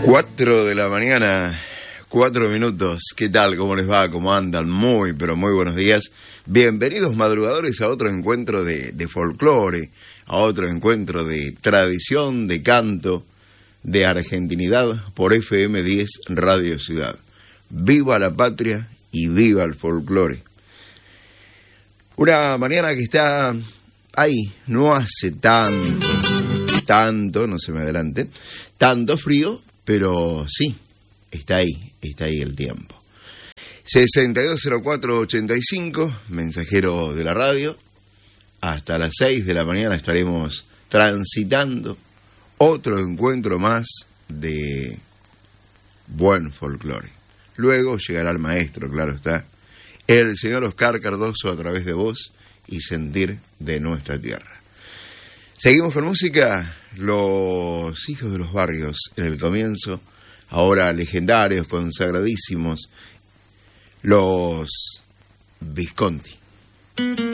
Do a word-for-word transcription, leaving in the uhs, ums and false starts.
Cuatro de la mañana, cuatro minutos. ¿Qué tal? ¿Cómo les va? ¿Cómo andan? Muy, pero muy buenos días. Bienvenidos madrugadores a otro encuentro de, de folclore, a otro encuentro de tradición, de canto, de argentinidad por F M diez Radio Ciudad. Viva la patria y viva el folclore. Una mañana que está ahí, no hace tanto, tanto, no se me adelante, tanto frío, pero sí, está ahí, está ahí el tiempo. sesenta y dos cero cuatro ochenta y cinco, mensajero de la radio. Hasta las seis de la mañana estaremos transitando otro encuentro más de buen folclore. Luego llegará el maestro, claro está, el señor Oscar Cardoso a través de Voz y Sentir de nuestra tierra. Seguimos con música. Los Hijos de los Barrios en el comienzo, ahora legendarios, consagradísimos, los Visconti.